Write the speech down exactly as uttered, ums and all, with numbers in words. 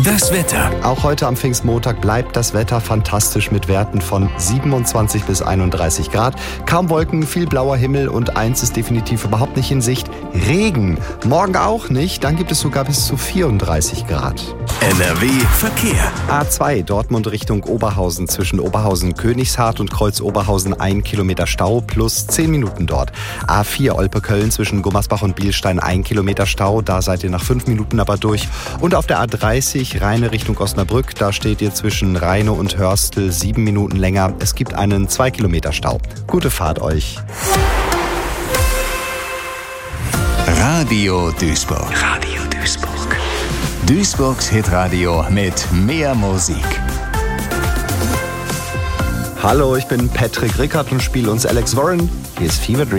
Das Wetter. Auch heute am Pfingstmontag bleibt das Wetter fantastisch mit Werten von siebenundzwanzig bis einunddreißig Grad. Kaum Wolken, viel blauer Himmel und eins ist definitiv überhaupt nicht in Sicht: Regen. Morgen auch nicht, dann gibt es sogar bis zu vierunddreißig Grad. N R W Verkehr. A zwei Dortmund Richtung Oberhausen, zwischen Oberhausen-Königshardt und Kreuz-Oberhausen ein Kilometer Stau plus zehn Minuten dort. A vier Olpe-Köln zwischen Gummersbach und Bielstein ein Kilometer Stau, da seid ihr nach fünf Minuten aber durch. Und auf der A dreißig Rheine Richtung Osnabrück, da steht ihr zwischen Rheine und Hörstel sieben Minuten länger. Es gibt einen zwei Kilometer Stau. Gute Fahrt euch. Radio Duisburg. Radio Duisburg. Duisburgs Hitradio mit mehr Musik. Hallo, ich bin Patrick Rickert und spiele uns Alex Warren. Hier ist Fever Dream.